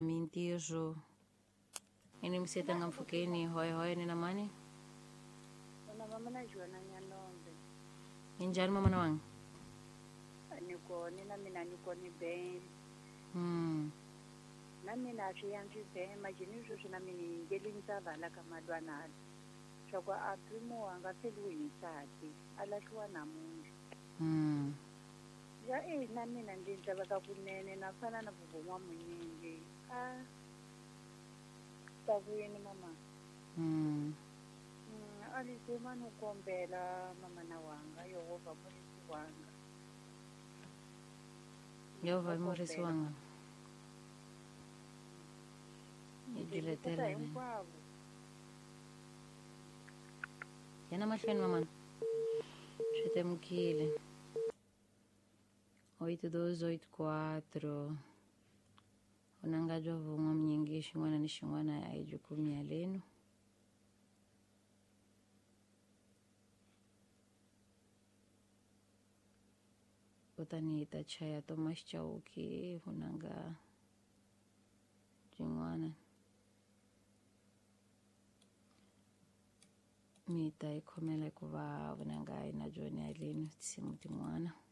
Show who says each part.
Speaker 1: mintirro. Ini msitanga mfukeni hoye nina mani.
Speaker 2: Wana mama najua na nyanombe.
Speaker 1: Injani mama na wangu?
Speaker 2: Niko ni ben. Na mina achiyanji ben majinizo na mini ngelinza vala kama dwana. Chokwa aprimu wanga selu insati. Alashwa na mungu. Ya na mina ndinza baka kunene nafana na bubomwa mwenyenge. Tavuyeni mama. Alisema nukombela mama na wanga Yehova mulisi wanga.
Speaker 1: Yehova mulisi wanga. Idiletela. Yana mashani mama. Chetemkile. 8284 unangajwa vumwa mnyingi shingwana ni shingwana ya ijukumi ya lenu. Utaniita chaya Tomas Chauki unanga jingwana. Mita ikomele kuva unanga inajoni ya lenu tisimuti mwana.